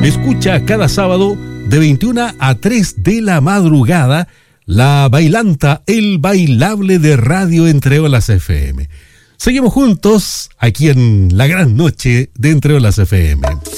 Escucha cada sábado de 21 a 3 de la madrugada la bailanta, el bailable de Radio Entre Olas FM. Seguimos juntos aquí en la gran noche de Entre Olas FM.